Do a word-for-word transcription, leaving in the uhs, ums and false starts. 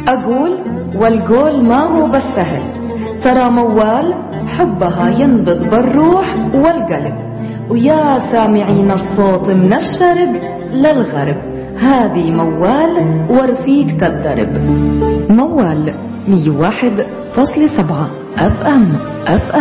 أقول والقول ما هو بس سهل، ترى موال حبها ينبض بالروح والقلب. ويا سامعين الصوت من الشرق للغرب، هذه موال ورفيق تضرب. موال مية وواحد فاصلة سبعة اف ام اف ام.